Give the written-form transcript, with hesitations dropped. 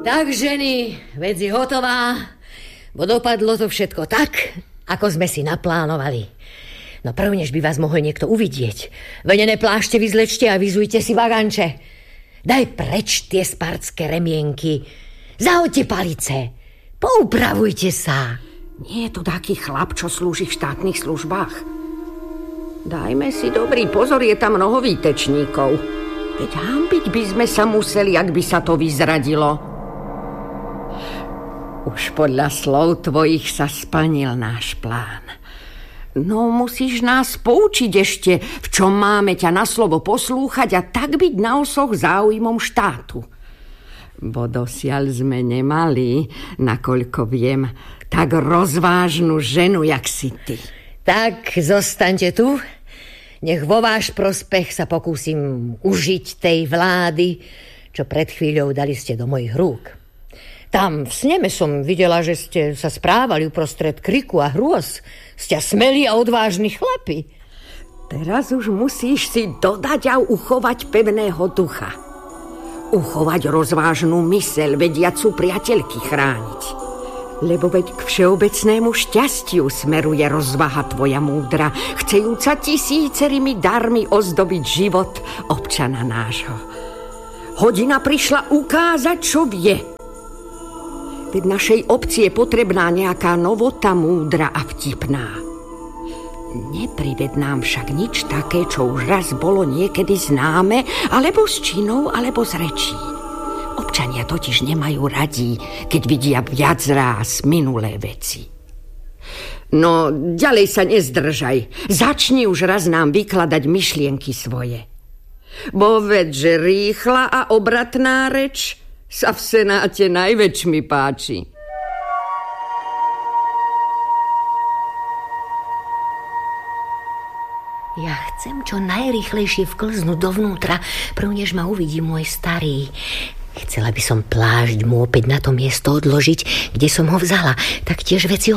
Tak, ženy, vec je hotová, bo dopadlo to všetko tak, ako sme si naplánovali. No prvnež by vás mohol niekto uvidieť. Venené plášte vyzlečte a vyzujte si vaganče. Daj preč tie spartské remienky. Zahoďte palice. Poupravujte sa. Nie je to taký chlap, čo slúži v štátnych službách. Dajme si dobrý pozor, je tam mnoho výtečníkov. Veď hanbiť by sme sa museli, ak by sa to vyzradilo. Už podľa slov tvojich sa splnil náš plán. No musíš nás poučiť ešte, v čom máme ťa na slovo poslúchať a tak byť na osoch záujmom štátu. Bo dosiaľ sme nemali, nakoľko viem, tak rozvážnu ženu, jak si ty. Tak zostaňte tu. Nech vo váš prospech sa pokúsim užiť tej vlády, čo pred chvíľou dali ste do mojich rúk. Tam v sneme som videla, že ste sa správali uprostred kriku a hrôz. Ste smelí a odvážni chlapi. Teraz už musíš si dodať a uchovať pevného ducha. Uchovať rozvážnu myseľ, vediacu priateľky chrániť. Lebo veď k všeobecnému šťastiu smeruje rozvaha tvoja múdra, chcejúca tisícerými darmi ozdobiť život občana nášho. Hodina prišla ukázať, čo vie. Veď našej obci je potrebná nejaká novota múdra a vtipná. Neprived nám však nič také, čo už raz bolo niekedy známe, alebo z činov, alebo z rečí. Občania totiž nemajú radí, keď vidia viac ráz minulé veci. No, ďalej sa nezdržaj. Začni už raz nám vykladať myšlienky svoje. Bo veď, že rýchla a obratná reč sa v senáte najväčšmi páči. Ja chcem čo najrýchlejšie vklznúť dovnútra, prvnež ma uvidí môj starý. Chcela by som plášť mu opäť na to miesto odložiť, kde som ho vzala, tak tiež veci